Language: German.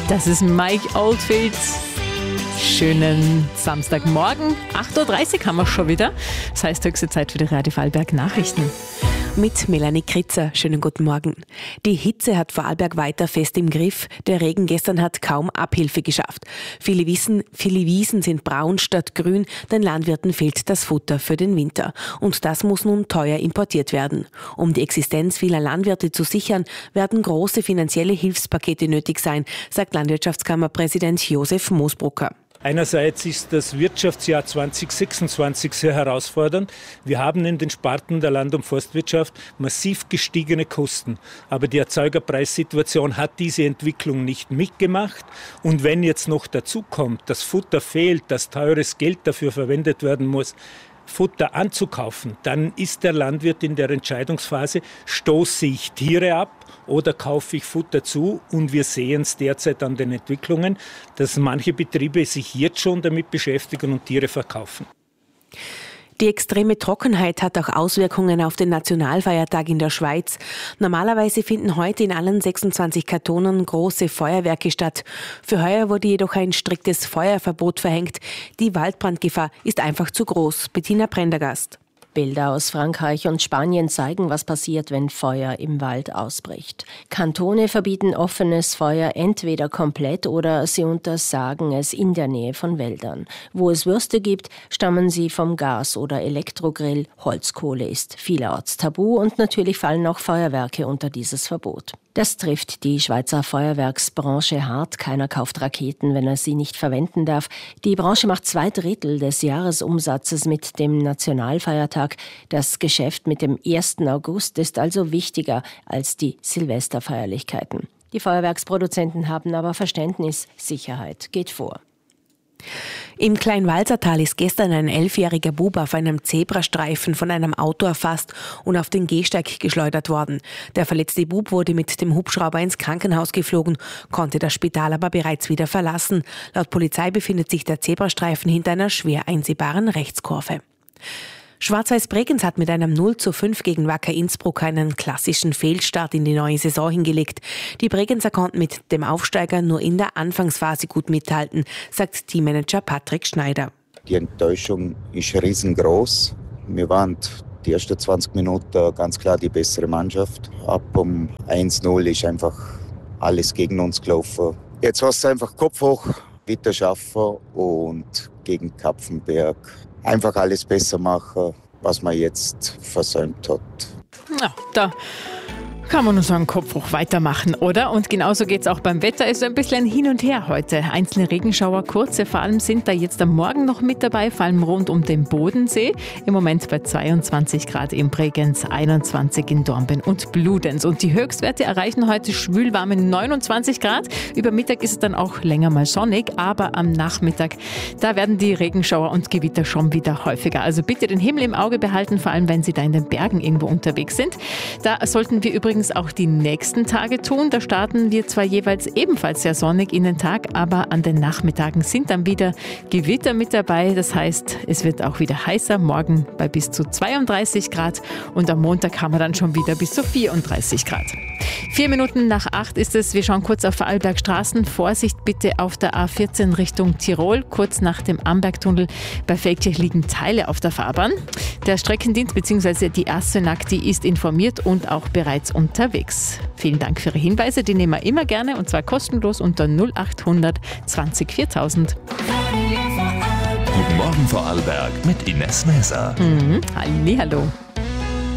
Das ist Mike Oldfield. Schönen Samstagmorgen. 8.30 Uhr haben wir schon wieder. Das heißt, höchste Zeit für die Radio Vorarlberg Nachrichten. Mit Melanie Kritzer. Schönen guten Morgen. Die Hitze hat Vorarlberg weiter fest im Griff. Der Regen gestern hat kaum Abhilfe geschafft. Viele Wiesen sind braun statt grün. Den Landwirten fehlt das Futter für den Winter. Und das muss nun teuer importiert werden. Um die Existenz vieler Landwirte zu sichern, werden große finanzielle Hilfspakete nötig sein, sagt Landwirtschaftskammerpräsident Josef Moosbrucker. Einerseits ist das Wirtschaftsjahr 2026 sehr herausfordernd. Wir haben in den Sparten der Land- und Forstwirtschaft massiv gestiegene Kosten. Aber die Erzeugerpreissituation hat diese Entwicklung nicht mitgemacht. Und wenn jetzt noch dazu kommt, dass Futter fehlt, dass teures Geld dafür verwendet werden muss, Futter anzukaufen, dann ist der Landwirt in der Entscheidungsphase, stoße ich Tiere ab oder kaufe ich Futter zu? Und wir sehen es derzeit an den Entwicklungen, dass manche Betriebe sich jetzt schon damit beschäftigen und Tiere verkaufen. Die extreme Trockenheit hat auch Auswirkungen auf den Nationalfeiertag in der Schweiz. Normalerweise finden heute in allen 26 Kantonen große Feuerwerke statt. Für heuer wurde jedoch ein striktes Feuerverbot verhängt. Die Waldbrandgefahr ist einfach zu groß. Bettina Prendergast. Bilder aus Frankreich und Spanien zeigen, was passiert, wenn Feuer im Wald ausbricht. Kantone verbieten offenes Feuer entweder komplett oder sie untersagen es in der Nähe von Wäldern. Wo es Würste gibt, stammen sie vom Gas- oder Elektrogrill. Holzkohle ist vielerorts tabu und natürlich fallen auch Feuerwerke unter dieses Verbot. Das trifft die Schweizer Feuerwerksbranche hart. Keiner kauft Raketen, wenn er sie nicht verwenden darf. Die Branche macht 2/3 des Jahresumsatzes mit dem Nationalfeiertag. Das Geschäft mit dem 1. August ist also wichtiger als die Silvesterfeierlichkeiten. Die Feuerwerksproduzenten haben aber Verständnis. Sicherheit geht vor. Im Kleinwalsertal ist gestern ein 11-jähriger Bub auf einem Zebrastreifen von einem Auto erfasst und auf den Gehsteig geschleudert worden. Der verletzte Bub wurde mit dem Hubschrauber ins Krankenhaus geflogen, konnte das Spital aber bereits wieder verlassen. Laut Polizei befindet sich der Zebrastreifen hinter einer schwer einsehbaren Rechtskurve. Schwarz-Weiß Bregenz hat mit einem 0:5 gegen Wacker Innsbruck einen klassischen Fehlstart in die neue Saison hingelegt. Die Bregenzer konnten mit dem Aufsteiger nur in der Anfangsphase gut mithalten, sagt Teammanager Patrick Schneider. Die Enttäuschung ist riesengroß. Wir waren die ersten 20 Minuten ganz klar die bessere Mannschaft. Ab um 1:0 ist einfach alles gegen uns gelaufen. Jetzt war es einfach Kopf hoch, weiter schaffen und gegen Kapfenberg einfach alles besser machen, was man jetzt versäumt hat. Ja, da kann man nur sagen, Kopf hoch weitermachen, oder? Und genauso geht es auch beim Wetter. Es ist ein bisschen hin und her heute. Einzelne Regenschauer, kurze vor allem, sind da jetzt am Morgen noch mit dabei, vor allem rund um den Bodensee. Im Moment bei 22 Grad in Bregenz, 21 in Dornbirn und Bludenz. Und die Höchstwerte erreichen heute schwülwarme 29 Grad. Über Mittag ist es dann auch länger mal sonnig, aber am Nachmittag, da werden die Regenschauer und Gewitter schon wieder häufiger. Also bitte den Himmel im Auge behalten, vor allem wenn Sie da in den Bergen irgendwo unterwegs sind. Da sollten wir übrigens auch die nächsten Tage tun. Da starten wir zwar jeweils ebenfalls sehr sonnig in den Tag, aber an den Nachmittagen sind dann wieder Gewitter mit dabei. Das heißt, es wird auch wieder heißer, morgen bei bis zu 32 Grad und am Montag haben wir dann schon wieder bis zu 34 Grad. 4 Minuten nach 8 ist es. Wir schauen kurz auf Vorarlbergstraßen. Vorsicht bitte auf der A14 Richtung Tirol. Kurz nach dem Ambergtunnel bei Feldkirch liegen Teile auf der Fahrbahn. Der Streckendienst bzw. die ASFINAG, die ist informiert und auch bereits unterwegs. Vielen Dank für Ihre Hinweise. Die nehmen wir immer gerne und zwar kostenlos unter 0800 20 4000. Guten Morgen Vorarlberg mit Ines Näser. Hallihallo.